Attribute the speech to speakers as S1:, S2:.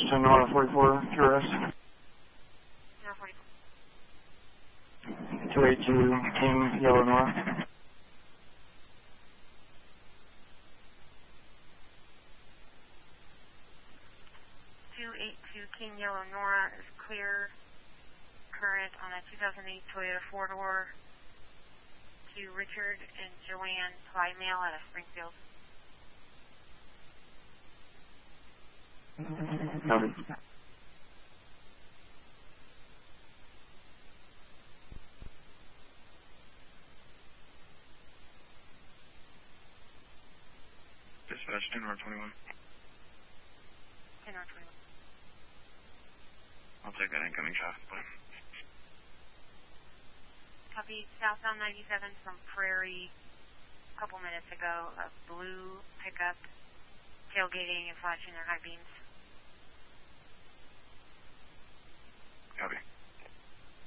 S1: Sebastian, Nora 44, QRS.
S2: Nora 44.
S1: 282, King, Yellow Nora.
S2: 282 King Yellow Nora is clear. Current on a 2008 Toyota 4-door to Richard and Joanne Plymale out of Springfield.
S1: Copy.
S3: Dispatch 10 R21.
S2: 10 R21.
S3: I'll take that incoming traffic plan.
S2: Copy. Southbound 97 from Prairie a couple minutes ago. A blue pickup tailgating and flashing their high beams.